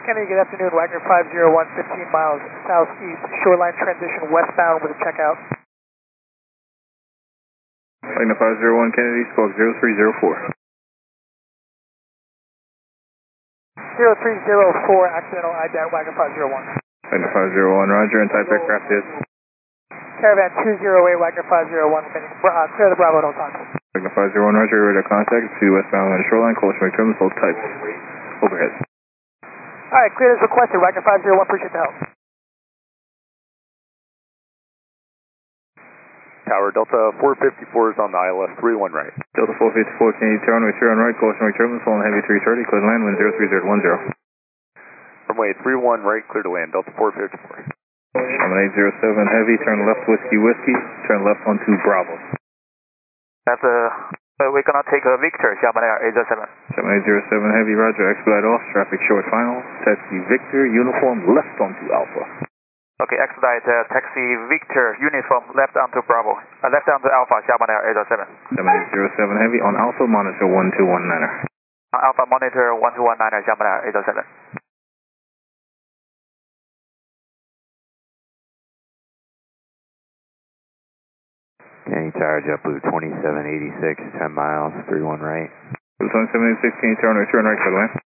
Kennedy, good afternoon. Wagner 501, 15 miles southeast, shoreline transition westbound with a checkout. Wagner 501, Kennedy, squawk 0304. 0304, accidental IDAT, Wagner 501. Wagner 501, roger, and type aircraft is? Caravan 208, Wagner 501, clear the Bravo, don't talk. Wagner 501, roger, radar contact to westbound on the shoreline, Coalition McDermott, hold type. Overhead. Alright, clear as requested, Wagner 501, appreciate the help. Tower Delta 454 is on the ILS 31 right. Delta 454, Kennedy, turn right, Coalition McDermott, full and heavy 330, clear to land, wind 03010. Runway 31 right, clear to land, Delta 454. Runway 807 heavy, turn left whiskey, turn left onto Bravo. That's we're gonna take a Victor, Sherman Air 807. 7807 heavy, roger, expedite off, traffic short final, taxi Victor, uniform left onto Alpha. Okay, expedite taxi Victor, uniform left onto Bravo, left onto Alpha, Sherman Air 807. 7807 heavy, on Alpha, monitor 1219er. Alpha, monitor 1219er, Sherman Air 807. Kennedy Tower, JetBlue 2786, 10 miles, 31 right. Blue 2786, Kennedy Tower, turn right, clear to land.